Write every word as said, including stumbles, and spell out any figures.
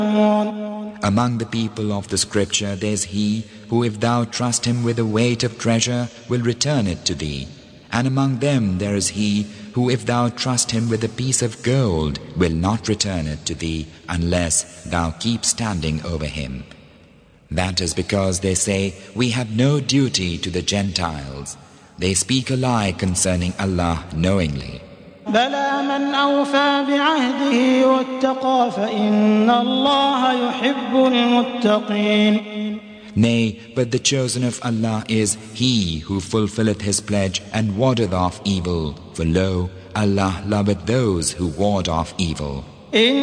Among the people of the scripture there is he who, if thou trust him with a weight of treasure, will return it to thee. And among them there is he who, if thou trust him with a piece of gold, will not return it to thee unless thou keep standing over him. That is because they say, we have no duty to the Gentiles. They speak a lie concerning Allah knowingly. بلى من أوفى بعهده واتقى فإن الله يحب المتقين. Nay, but the chosen of Allah is he who fulfilleth his pledge and wardeth off evil. For lo, Allah loveth those who ward off evil.